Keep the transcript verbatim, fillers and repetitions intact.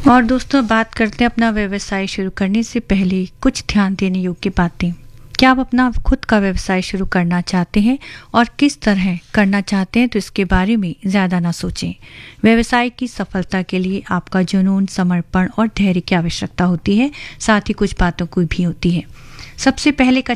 और दोस्तों, बात करते हैं अपना व्यवसाय शुरू करने से पहले कुछ ध्यान देने योग्य बातें। क्या आप अपना खुद का व्यवसाय शुरू करना चाहते हैं और किस तरह करना चाहते हैं, तो इसके बारे में ज़्यादा ना सोचें। व्यवसाय की सफलता के लिए आपका जुनून, समर्पण और धैर्य की आवश्यकता होती है, साथ ही कुछ बातों की भी होती है। सबसे पहले